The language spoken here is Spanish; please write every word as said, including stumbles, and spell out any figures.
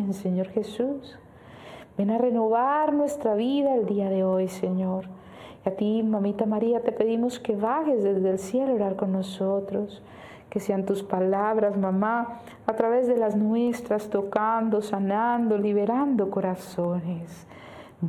Ven, Señor Jesús. Ven a renovar nuestra vida el día de hoy, Señor. Y a ti, Mamita María, te pedimos que bajes desde el cielo a orar con nosotros. Que sean tus palabras, mamá, a través de las nuestras, tocando, sanando, liberando corazones.